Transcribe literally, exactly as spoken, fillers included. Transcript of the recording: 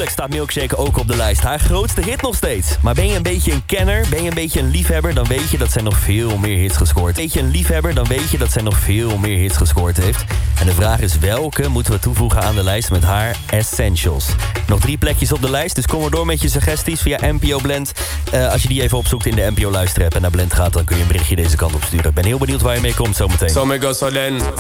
natuurlijk staat Milkshake ook op de lijst. Haar grootste hit nog steeds. Maar ben je een beetje een kenner, ben je een beetje een liefhebber... dan weet je dat zij nog veel meer hits gescoord heeft. Ben je een liefhebber, dan weet je dat zij nog veel meer hits gescoord heeft. En de vraag is welke moeten we toevoegen aan de lijst met haar Essentials. Nog drie plekjes op de lijst, dus kom maar door met je suggesties via N P O Blend. Uh, als je die even opzoekt in de N P O luisterapp en naar Blend gaat... dan kun je een berichtje deze kant op sturen. Ik ben heel benieuwd waar je mee komt zometeen. So me go so then